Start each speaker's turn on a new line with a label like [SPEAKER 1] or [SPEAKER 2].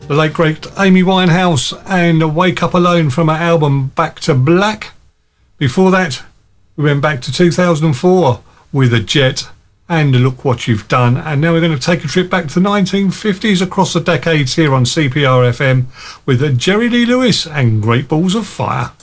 [SPEAKER 1] the late great Amy Winehouse and Wake Up Alone from her album Back to Black. Before that, we went back to 2004 with A Jet and Look What You've Done. And now we're going to take a trip back to the 1950s across the decades here on CPR FM with Jerry Lee Lewis and Great Balls of Fire.